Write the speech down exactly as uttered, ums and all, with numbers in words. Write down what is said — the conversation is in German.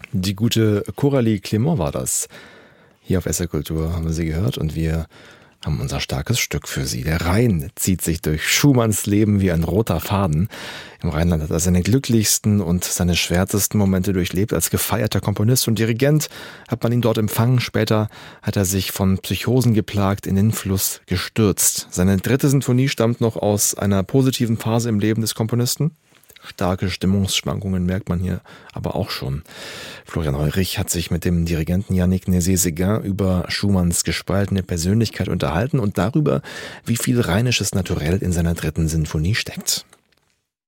Die gute Coralie Clément war das. Hier auf S R Kultur haben wir sie gehört und wir haben unser starkes Stück für Sie. Der Rhein zieht sich durch Schumanns Leben wie ein roter Faden. Im Rheinland hat er seine glücklichsten und seine schwärzesten Momente durchlebt. Als gefeierter Komponist und Dirigent hat man ihn dort empfangen. Später hat er sich von Psychosen geplagt in den Fluss gestürzt. Seine dritte Sinfonie stammt noch aus einer positiven Phase im Leben des Komponisten. Starke Stimmungsschwankungen merkt man hier aber auch schon. Florian Heurich hat sich mit dem Dirigenten Yannick Nézet-Séguin über Schumanns gespaltene Persönlichkeit unterhalten und darüber, wie viel rheinisches Naturell in seiner dritten Sinfonie steckt.